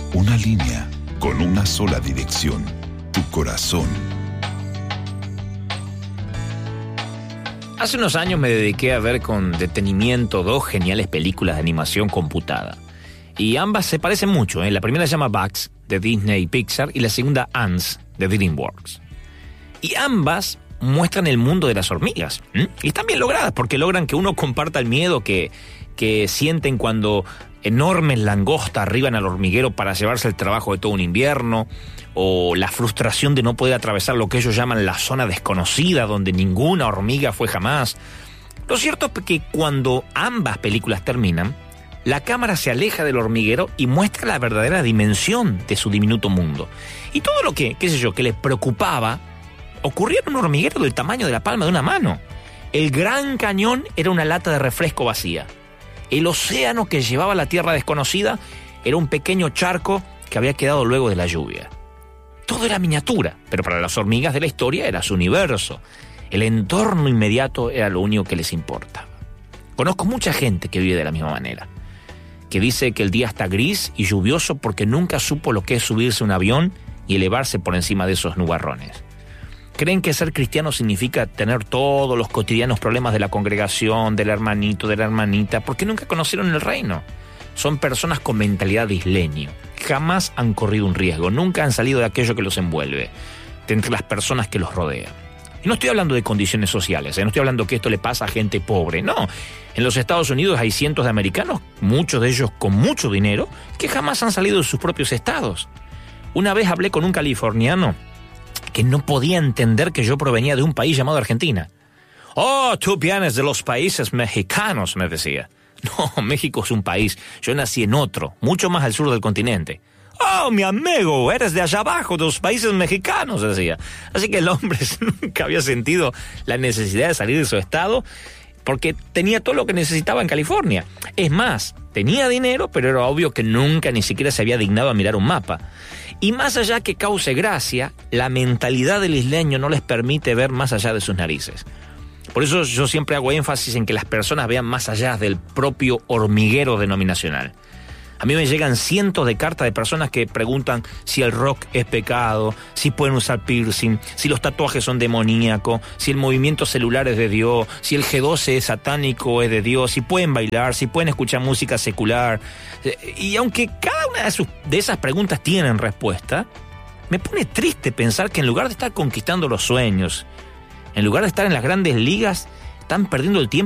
Una línea con una sola dirección, tu corazón. Hace unos años me dediqué a ver con detenimiento 2 geniales películas de animación computada. Y ambas se parecen mucho, ¿eh? La primera se llama Bugs, de Disney y Pixar, y la segunda Ants, de DreamWorks. Y ambas muestran el mundo de las hormigas. Y están bien logradas, porque logran que uno comparta el miedo que sienten cuando enormes langostas arriban al hormiguero para llevarse el trabajo de todo un invierno, o la frustración de no poder atravesar lo que ellos llaman la zona desconocida, donde ninguna hormiga fue jamás. Lo cierto es que cuando ambas películas terminan, la cámara se aleja del hormiguero y muestra la verdadera dimensión de su diminuto mundo. Y todo lo que les preocupaba, ocurría en un hormiguero del tamaño de la palma de una mano. El Gran Cañón era una lata de refresco vacía. El océano que llevaba a la tierra desconocida era un pequeño charco que había quedado luego de la lluvia. Todo era miniatura, pero para las hormigas de la historia era su universo. El entorno inmediato era lo único que les importaba. Conozco mucha gente que vive de la misma manera, que dice que el día está gris y lluvioso porque nunca supo lo que es subirse a un avión y elevarse por encima de esos nubarrones. Creen que ser cristiano significa tener todos los cotidianos problemas de la congregación, del hermanito, de la hermanita, porque nunca conocieron el reino. Son personas con mentalidad de isleño. Jamás han corrido un riesgo, nunca han salido de aquello que los envuelve, de entre las personas que los rodean. Y no estoy hablando de condiciones sociales, no estoy hablando que esto le pasa a gente pobre, no. En los Estados Unidos hay cientos de americanos, muchos de ellos con mucho dinero, que jamás han salido de sus propios estados. Una vez hablé con un californiano que no podía entender que yo provenía de un país llamado Argentina. «Oh, tú vienes de los países mexicanos», me decía. «No, México es un país. Yo nací en otro, mucho más al sur del continente». «Oh, mi amigo, eres de allá abajo, de los países mexicanos», decía. Así que el hombre nunca había sentido la necesidad de salir de su estado porque tenía todo lo que necesitaba en California. Es más, tenía dinero, pero era obvio que nunca ni siquiera se había dignado a mirar un mapa. Y más allá que cause gracia, la mentalidad del isleño no les permite ver más allá de sus narices. Por eso yo siempre hago énfasis en que las personas vean más allá del propio hormiguero denominacional. A mí me llegan cientos de cartas de personas que preguntan si el rock es pecado, si pueden usar piercing, si los tatuajes son demoníacos, si el movimiento celular es de Dios, si el G12 es satánico o es de Dios, si pueden bailar, si pueden escuchar música secular. Y aunque cada una de esas preguntas tienen respuesta, me pone triste pensar que en lugar de estar conquistando los sueños, en lugar de estar en las grandes ligas, están perdiendo el tiempo